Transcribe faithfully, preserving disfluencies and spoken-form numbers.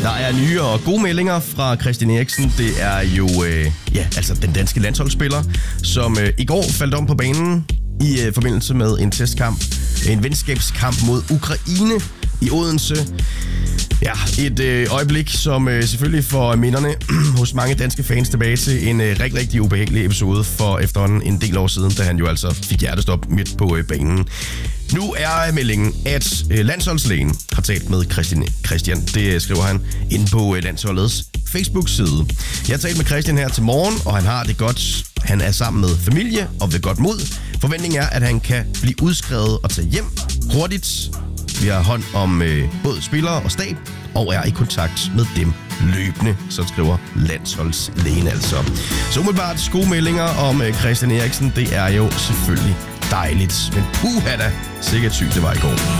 Der er nye og gode meldinger fra Christian Eriksen. Det er jo øh, ja, altså den danske landsholdsspiller, som øh, i går faldt om på banen i øh, forbindelse med en testkamp. En venskabskamp mod Ukraine i Odense. Ja, et øh, øjeblik, som øh, selvfølgelig får minderne hos mange danske fans tilbage til en øh, rigtig, rigtig ubehagelig episode for efterhånden en del år siden, da han jo altså fik hjertestop midt på øh, banen. Nu er meldingen, at øh, landsholdslægen har talt med Christian. Christian. Det øh, skriver han inde på øh, landsholdets Facebook-side. Jeg har talt med Christian her til morgen, og han har det godt. Han er sammen med familie og ved godt mod. Forventningen er, at han kan blive udskrevet og tage hjem hurtigt. Vi har hånd om øh, både spillere og stab, og er i kontakt med dem løbende, så skriver landsholdslægen altså. Så umiddelbart gode meldinger om øh, Christian Eriksen. Det er jo selvfølgelig dejligt. Men puha da, sikkert sygt det var i går.